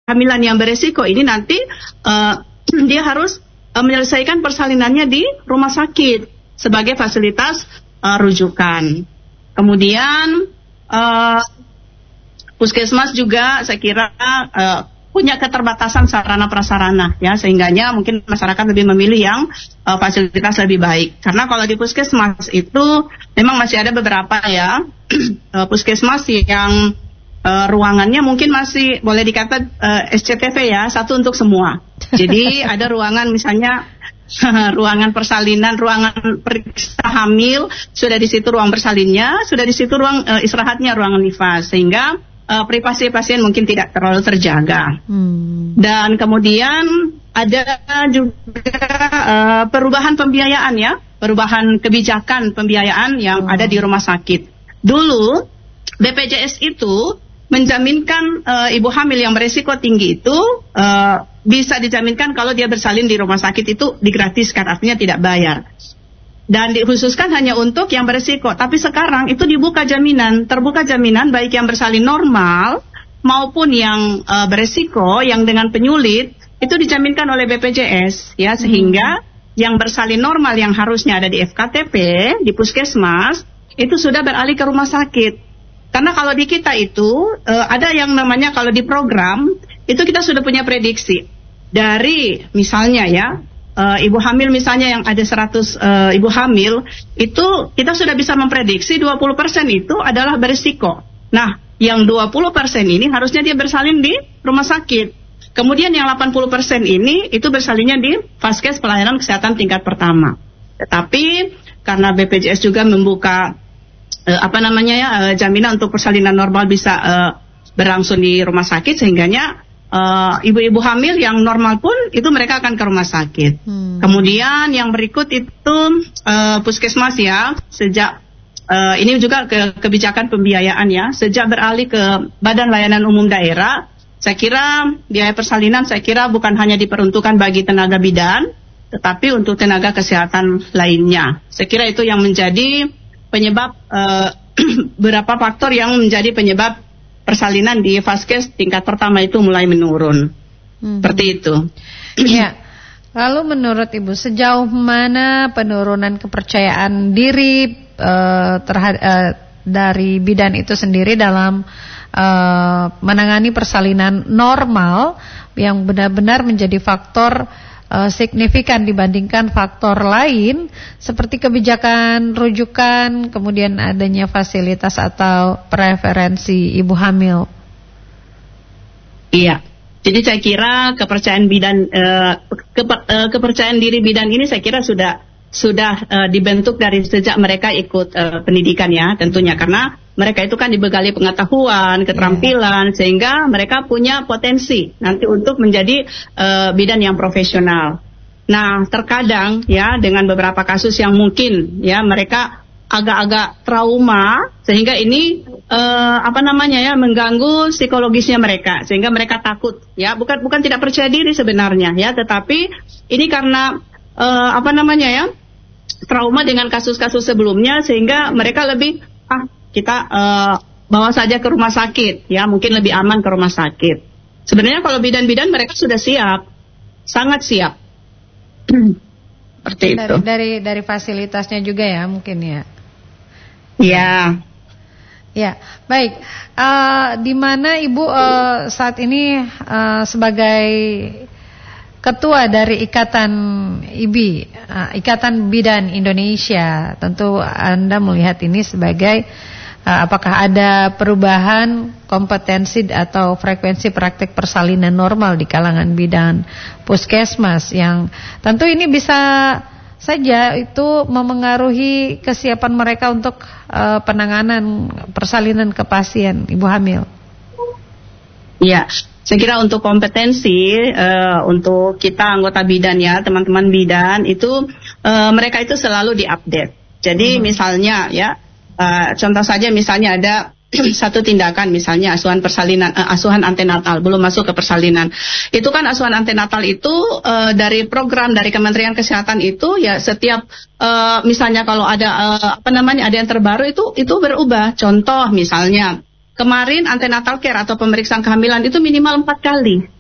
kehamilan yang beresiko ini nanti dia harus menyelesaikan persalinannya di rumah sakit sebagai fasilitas rujukan. Kemudian puskesmas juga saya kira punya keterbatasan sarana prasarana ya, sehingganya mungkin masyarakat lebih memilih yang fasilitas lebih baik. Karena kalau di puskesmas itu memang masih ada beberapa ya puskesmas yang ruangannya mungkin masih boleh dikata SCTV ya, satu untuk semua. Jadi ada ruangan misalnya ruangan persalinan, ruangan periksa hamil, sudah di situ ruang bersalinnya, sudah di situ ruang istirahatnya, ruangan nifas, sehingga privasi pasien mungkin tidak terlalu terjaga. Dan kemudian ada juga perubahan pembiayaan ya, perubahan kebijakan pembiayaan yang ada di rumah sakit. Dulu BPJS itu menjaminkan ibu hamil yang beresiko tinggi itu bisa dijaminkan kalau dia bersalin di rumah sakit itu digratiskan, artinya tidak bayar. Dan dikhususkan hanya untuk yang beresiko. Tapi sekarang itu dibuka jaminan, terbuka jaminan baik yang bersalin normal maupun yang beresiko, yang dengan penyulit, itu dijaminkan oleh BPJS ya, sehingga yang bersalin normal yang harusnya ada di FKTP, di puskesmas, itu sudah beralih ke rumah sakit. Karena kalau di kita itu ada yang namanya kalau di program itu kita sudah punya prediksi dari misalnya ya ibu hamil misalnya yang ada 100 ibu hamil itu kita sudah bisa memprediksi 20% itu adalah berisiko. Nah, yang 20% ini harusnya dia bersalin di rumah sakit. Kemudian yang 80% ini itu bersalinnya di Vaskes pelayanan kesehatan tingkat pertama. Tetapi karena BPJS juga membuka jaminan untuk persalinan normal bisa berlangsung di rumah sakit, sehingganya ibu-ibu hamil yang normal pun itu mereka akan ke rumah sakit. Kemudian yang berikut itu puskesmas ya, sejak ini juga kebijakan pembiayaan ya, sejak beralih ke Badan Layanan Umum Daerah, saya kira biaya persalinan saya kira bukan hanya diperuntukkan bagi tenaga bidan, tetapi untuk tenaga kesehatan lainnya. Saya kira itu yang menjadi penyebab beberapa faktor yang menjadi penyebab persalinan di Vaskes tingkat pertama itu mulai menurun. Seperti itu. Ya. Lalu menurut Ibu, sejauh mana penurunan kepercayaan diri dari bidan itu sendiri dalam menangani persalinan normal yang benar-benar menjadi faktor signifikan dibandingkan faktor lain seperti kebijakan rujukan, kemudian adanya fasilitas atau preferensi ibu hamil? Iya, jadi saya kira kepercayaan bidan, kepercayaan diri bidan ini saya kira sudah dibentuk dari sejak mereka ikut pendidikan ya, tentunya karena mereka itu kan dibekali pengetahuan, keterampilan, sehingga mereka punya potensi nanti untuk menjadi bidan yang profesional. Nah, terkadang ya dengan beberapa kasus yang mungkin ya mereka agak-agak trauma, sehingga ini mengganggu psikologisnya mereka, sehingga mereka takut ya, bukan tidak percaya diri sebenarnya ya, tetapi ini karena trauma dengan kasus-kasus sebelumnya, sehingga mereka lebih kita bawa saja ke rumah sakit ya, mungkin lebih aman ke rumah sakit. Sebenarnya kalau bidan-bidan mereka sudah siap, sangat siap. Seperti itu. Dari fasilitasnya juga ya mungkin ya. Ya. Ya, baik. Di mana Ibu saat ini sebagai Ketua dari Ikatan IBI, Ikatan Bidan Indonesia, tentu Anda melihat ini sebagai apakah ada perubahan kompetensi atau frekuensi praktik persalinan normal di kalangan bidan puskesmas yang tentu ini bisa saja itu memengaruhi kesiapan mereka untuk penanganan persalinan ke pasien ibu hamil. Iya. Saya kira untuk kompetensi untuk kita anggota bidan ya, teman-teman bidan itu mereka itu selalu diupdate. Jadi misalnya ya, contoh saja misalnya ada satu tindakan misalnya asuhan persalinan, asuhan antenatal belum masuk ke persalinan. Itu kan asuhan antenatal itu dari program dari Kementerian Kesehatan itu ya setiap misalnya kalau ada ada yang terbaru itu berubah. Contoh misalnya kemarin antenatal care atau pemeriksaan kehamilan itu minimal 4 kali.